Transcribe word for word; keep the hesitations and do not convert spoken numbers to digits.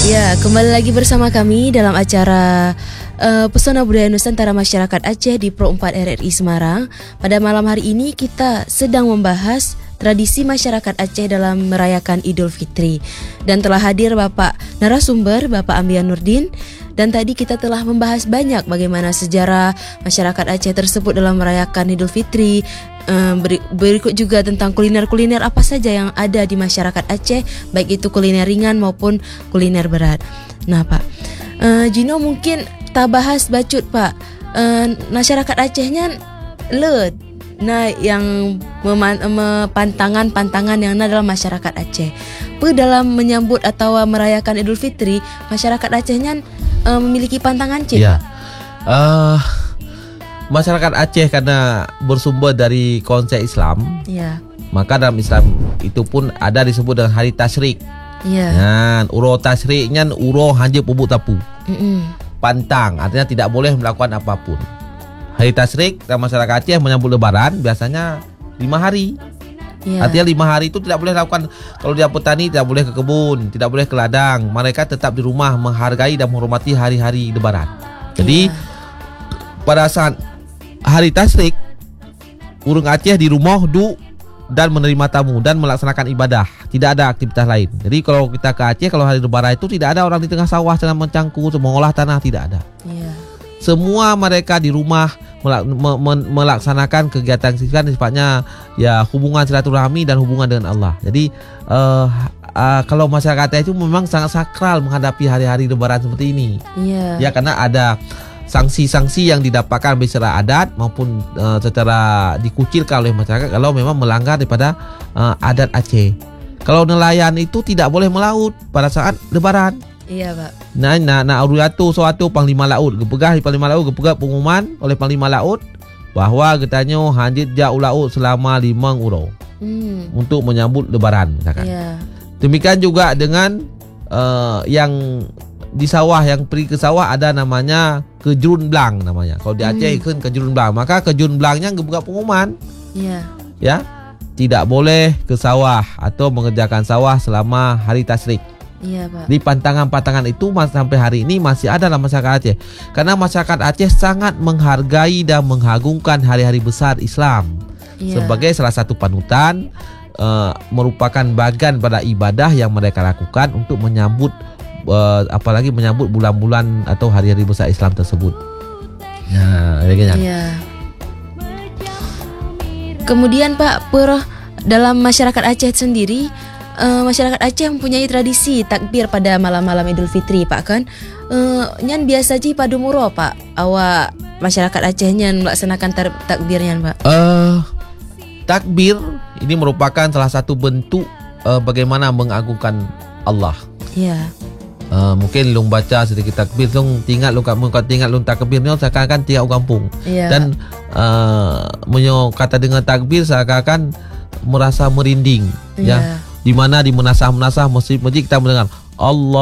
Ya, kembali lagi bersama kami dalam acara uh, Pesona Budaya Nusantara Masyarakat Aceh di Pro empat R R I Semarang. Pada malam hari ini kita sedang membahas tradisi masyarakat Aceh dalam merayakan Idul Fitri. Dan telah hadir Bapak narasumber, Bapak Ambian Nurdin. Dan tadi kita telah membahas banyak bagaimana sejarah masyarakat Aceh tersebut dalam merayakan Idul Fitri. Berikut juga tentang kuliner-kuliner apa saja yang ada di masyarakat Aceh, baik itu kuliner ringan maupun kuliner berat. Nah Pak, uh, Gino mungkin tak bahas bacut Pak. uh, Masyarakat Acehnya le nah yang pantangan-pantangan yang ada dalam masyarakat Aceh. Per dalam menyambut atau merayakan Idul Fitri, masyarakat Acehnya uh, memiliki pantangan cik. Ya. Uh, masyarakat Aceh karena bersumber dari konsep Islam, ya. Maka dalam Islam itu pun ada disebut dengan hari tasyrik. Ya. Nah, uro tasyriknya uro hanya pubuk tapu. Mm-mm. Pantang, artinya tidak boleh melakukan apapun. Hari tasyrik dalam masyarakat Aceh menyambut Lebaran biasanya lima hari. Ya. Artinya lima hari itu tidak boleh lakukan. Kalau dia petani tidak boleh ke kebun, tidak boleh ke ladang. Mereka tetap di rumah menghargai dan menghormati hari-hari Lebaran. Jadi ya. Pada saat hari tasyrik, urang Aceh di rumah du dan menerima tamu dan melaksanakan ibadah. Tidak ada aktivitas lain. Jadi kalau kita ke Aceh, kalau hari Lebaran itu tidak ada orang di tengah sawah sedang mencangkul, mengolah tanah, tidak ada. Ya. Semua mereka di rumah melaksanakan kegiatan sifatnya ya hubungan silaturahmi dan hubungan dengan Allah. Jadi uh, uh, kalau masyarakat itu memang sangat sakral menghadapi hari-hari Lebaran seperti ini. Ya. Ya karena ada sanksi-sanksi yang didapatkan baik secara adat maupun uh, secara dikucilkan oleh masyarakat kalau memang melanggar daripada uh, adat Aceh. Kalau nelayan itu tidak boleh melaut pada saat Lebaran. Iya Pak. Nah, nak nak uruyatu suatu Panglima Laut, gepegah Panglima Laut, gepegah pengumuman oleh Panglima Laut bahawa katanya hanjit jau laut selama lima uro hmm. untuk menyambut Lebaran misalkan. Yeah. Demikian juga dengan uh, yang di sawah, yang pergi ke sawah ada namanya kejurun blang namanya. Kalau di Aceh hmm. kan kejurun blang, maka kejurun blangnya gepegah pengumuman. Iya. Ya, tidak boleh ke sawah atau mengerjakan sawah selama hari tasyrik. Iya, Pak. Di pantangan-pantangan itu sampai hari ini masih ada dalam masyarakat Aceh. Karena masyarakat Aceh sangat menghargai dan mengagungkan hari-hari besar Islam. Iya. Sebagai salah satu panutan, uh, merupakan bagian pada ibadah yang mereka lakukan untuk menyambut uh, apalagi menyambut bulan-bulan atau hari-hari besar Islam tersebut. Nah, begini. Iya. Kemudian Pak, per dalam masyarakat Aceh sendiri, Uh, masyarakat Aceh mempunyai tradisi takbir pada malam-malam Idul Fitri Pak kan. Uh, nyan biasa ji pada muro Pak. Awak masyarakat Aceh nyan melaksanakan tar- takbirnya Pak. Uh, takbir ini merupakan salah satu bentuk uh, bagaimana mengagungkan Allah. Ya. Uh, mungkin lung baca sedikit takbir lung tinggal lung kau tinggal lung takbirnya seakan-akan tiap kampung. Ya. Dan uh, menyo kata dengan takbir seakan-akan merasa merinding. Ya. Ya. Di mana di menasah-menasah masjid-masjid kita mendengar Allah